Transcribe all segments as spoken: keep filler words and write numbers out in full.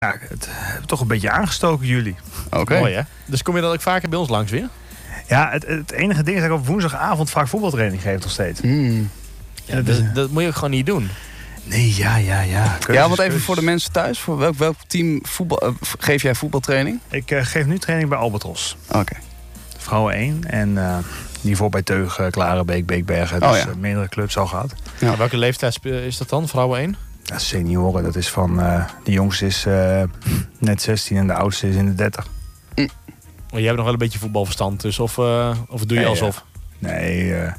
Ja, het hebben toch een beetje aangestoken jullie. Oké. Okay. Mooi hè? Dus kom je dan ook vaker bij ons langs weer? Ja, het, het enige ding is dat ik op woensdagavond vaak voetbaltraining geef nog steeds. Mm. Ja, dat, dat, dat moet je ook gewoon niet doen. Nee, ja, ja, ja. Keuzes, ja, want even keuzes. voor de mensen thuis. Voor welk, welk team voetbal, uh, geef jij voetbaltraining? Ik uh, geef nu training bij Albatros. Oké. Okay. Vrouwen één en uh, niveau bij Teug, Klarenbeek, Beekbergen. Dus oh, ja. uh, meerdere clubs al gehad. Ja. Welke leeftijd is dat dan, vrouwen één? Ja, senioren, dat is van... Uh, de jongste is uh, net zestien en de oudste is in de dertig. Mm. Maar jij hebt nog wel een beetje voetbalverstand, dus of, uh, of doe je nee, alsof? Ja. Nee, uh,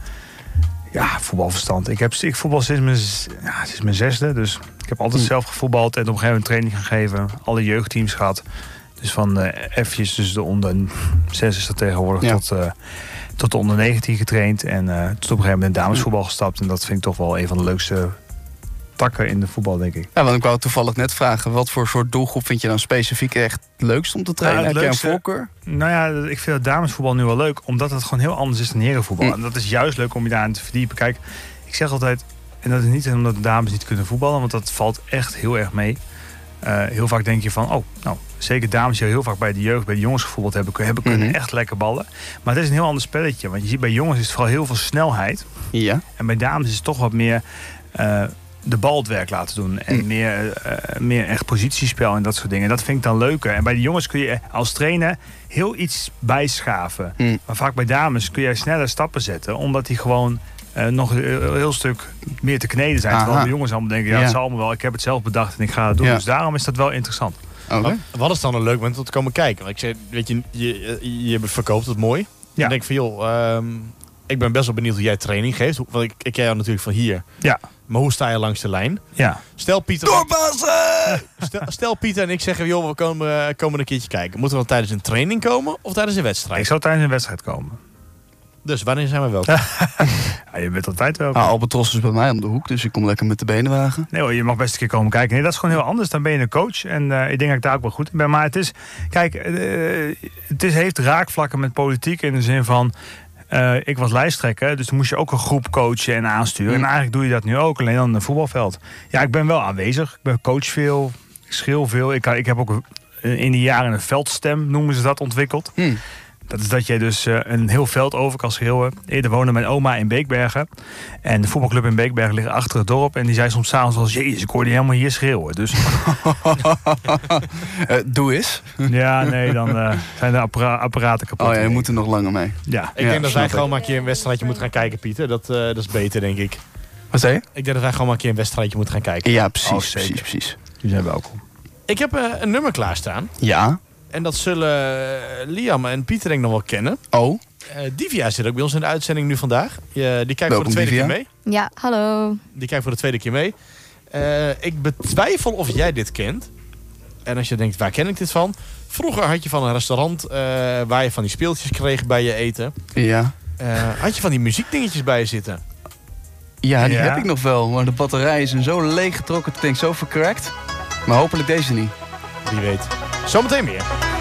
ja, voetbalverstand. Ik, heb, ik voetbal sinds mijn, ja, sinds mijn zesde, dus ik heb altijd mm. zelf gevoetbald en op een gegeven moment training gegeven. Alle jeugdteams gehad. Dus van uh, F'jes, dus de onder zes is dat tegenwoordig, ja. tot, uh, tot de onder negentien getraind. En uh, tot op een gegeven moment in damesvoetbal gestapt. En dat vind ik toch wel een van de leukste takken in de voetbal, denk ik. Ja, want ik wou toevallig net vragen, wat voor soort doelgroep vind je dan specifiek echt het leukst om te trainen? Nou, Heb leukste, jij een voorkeur? Nou ja, ik vind het damesvoetbal nu wel leuk, omdat het gewoon heel anders is dan herenvoetbal. Mm. En dat is juist leuk om je daarin te verdiepen. Kijk, ik zeg altijd, en dat is niet omdat de dames niet kunnen voetballen, want dat valt echt heel erg mee. Uh, heel vaak denk je van, oh, nou, zeker dames die heel vaak bij de jeugd, bij de jongens gevoetbald hebben, hebben kunnen mm-hmm. echt lekker ballen. Maar het is een heel ander spelletje, want je ziet bij jongens is het vooral heel veel snelheid. Ja. En bij dames is het toch wat meer uh, de bal het werk laten doen. En mm. meer, uh, meer echt positiespel en dat soort dingen. Dat vind ik dan leuker. En bij de jongens kun je als trainer heel iets bijschaven. Mm. Maar vaak bij dames kun je sneller stappen zetten, omdat die gewoon Uh, nog een heel, heel stuk meer te kneden zijn. Aha. Terwijl de jongens allemaal denken, ja, ja, het zal allemaal wel. Ik heb het zelf bedacht en ik ga het doen. Ja. Dus daarom is dat wel interessant. Okay. Wat is dan een leuk moment om te komen kijken? Want ik zei, weet je, je, je verkoopt het mooi. Ja. Dan denk ik van, joh, um, ik ben best wel benieuwd hoe jij training geeft. Want ik, ik ken jou natuurlijk van hier. Ja. Maar hoe sta je langs de lijn? Ja. Stel Pieter... Doorpassen! Stel, stel Pieter en ik zeggen, joh, we komen, komen een keertje kijken. Moeten we dan tijdens een training komen of tijdens een wedstrijd? Ik zou tijdens een wedstrijd komen. Dus wanneer zijn we welkom? Ja, je bent altijd welkom. Ah, Albatros is bij mij om de hoek, dus ik kom lekker met de benen wagen. Nee hoor, je mag best een keer komen kijken. Nee, dat is gewoon heel anders. Dan ben je een coach. En uh, ik denk dat ik daar ook wel goed in ben. Maar het is, kijk, uh, het is, heeft raakvlakken met politiek in de zin van, Uh, ik was lijsttrekker, dus dan moest je ook een groep coachen en aansturen. Mm. En eigenlijk doe je dat nu ook, alleen dan in een voetbalveld. Ja, ik ben wel aanwezig. Ik ben coach veel, ik schreeuw veel. Ik, ik heb ook in die jaren een veldstem, noemen ze dat, ontwikkeld. Mm. Dat is dat je dus uh, een heel veld over kan schreeuwen. Eerder woonde mijn oma in Beekbergen. En de voetbalclub in Beekbergen ligt achter het dorp. En die zei soms s'avonds wel, jezus, ik hoorde je helemaal hier schreeuwen. Dus... uh, doe eens. Ja, nee, dan uh, zijn de appara- apparaten kapot. Oh ja, je moet er nog langer mee. Ja. Ik ja, denk dat wij gewoon ik. maar een keer een wedstrijdje moeten gaan kijken, Pieter. Dat, uh, dat is beter, denk ik. Wat zei je? Ik denk dat wij gewoon maar een keer een wedstrijdje moeten gaan kijken. Ja, precies, oh, precies, precies. Die zijn welkom. Ik heb uh, een nummer klaarstaan. Ja. En dat zullen Liam en Pieter denk ik nog wel kennen. Oh. Uh, Divya zit ook bij ons in de uitzending nu vandaag. Uh, die kijkt Welkom, voor de tweede Divya. keer mee. Ja, hallo. Die kijkt voor de tweede keer mee. Uh, ik betwijfel of jij dit kent. En als je denkt, waar ken ik dit van? Vroeger had je van een restaurant uh, waar je van die speeltjes kreeg bij je eten. Ja. Uh, had je van die muziekdingetjes bij je zitten. Ja, die ja. heb ik nog wel. Maar de batterijen zijn zo leeggetrokken. Het klinkt zo vercrackt. Maar hopelijk deze niet. Wie weet. Zometeen meer.